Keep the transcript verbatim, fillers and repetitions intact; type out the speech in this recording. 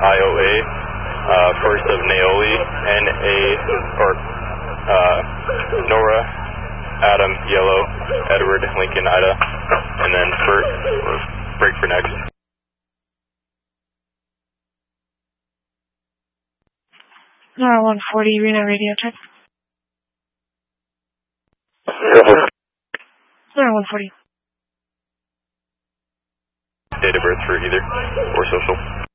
I O A, uh, first of Naoli, N A, or uh, Nora, Adam, Yellow, Edward, Lincoln, Ida, and then for, or break for next. Nora one forty, Reno radio check. Nora one forty. Date of birth for either, or social.